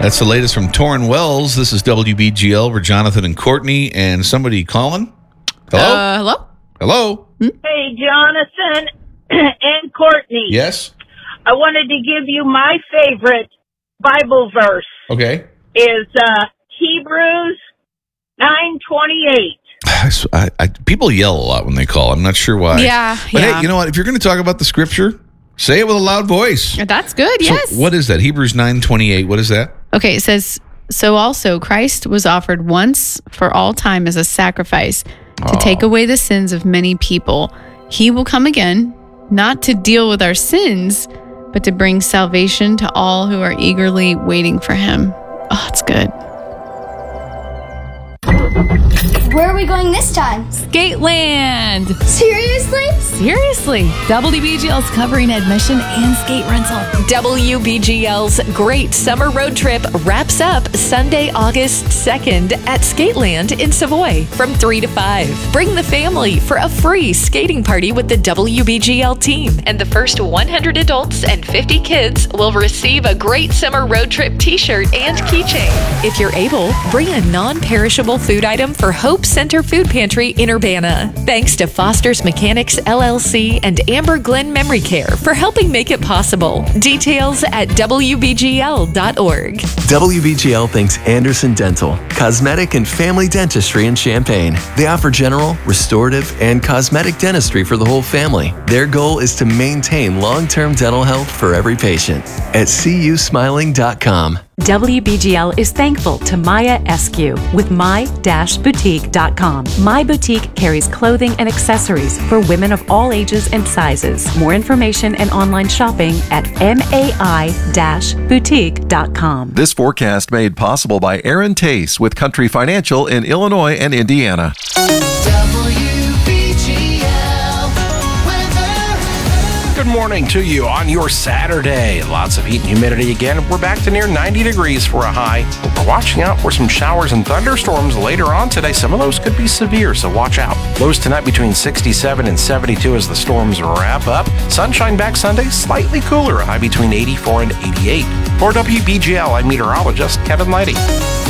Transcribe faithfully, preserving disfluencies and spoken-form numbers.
That's the latest from Torrin Wells. This is W B G L. We're Jonathan and Courtney, and somebody calling. Hello? Uh, hello? Hello? Hey, Jonathan and Courtney. Yes? I wanted to give you my favorite Bible verse. Okay. Is uh, Hebrews nine twenty-eight. I, I, people yell a lot when they call. I'm not sure why. Yeah, But yeah. hey, you know what? If you're going to talk about the scripture, say it with a loud voice. That's good, So yes. what is that? Hebrews nine twenty-eight. What is that? Okay, it says, so also Christ was offered once for all time as a sacrifice to Oh. take away the sins of many people. He will come again, not to deal with our sins, but to bring salvation to all who are eagerly waiting for him. Oh, it's good. Where are we going this time? Skateland! Seriously? Seriously, W B G L's covering admission and skate rental. W B G L's Great Summer Road Trip wraps up Sunday, August second at Skateland in Savoy from three to five. Bring the family for a free skating party with the W B G L team, and the first one hundred adults and fifty kids will receive a Great Summer Road Trip t-shirt and keychain. If you're able, bring a non-perishable food item for Hope Center Food Pantry in Urbana. Thanks to Foster's Mechanics L L C and Amber Glen Memory Care for helping make it possible. Details at W B G L dot org. W B G L thanks Anderson Dental, cosmetic and family dentistry in Champaign. They offer general, restorative, and cosmetic dentistry for the whole family. Their goal is to maintain long-term dental health for every patient. At C U smiling dot com. W B G L is thankful to Maya Eskew with my dash boutique dot com. My Boutique carries clothing and accessories for women of all ages and sizes. More information and online shopping at M A I dash boutique dot com. This forecast made possible by Aaron Tace with Country Financial in Illinois and Indiana. Good morning to you on your Saturday. Lots of heat and humidity again. We're back to near ninety degrees for a high. But we're watching out for some showers and thunderstorms later on today. Some of those could be severe, so watch out. Lows tonight between sixty-seven and seventy-two as the storms wrap up. Sunshine back Sunday, slightly cooler, a high between eighty-four and eighty-eight. For W B G L, I'm meteorologist Kevin Lighty.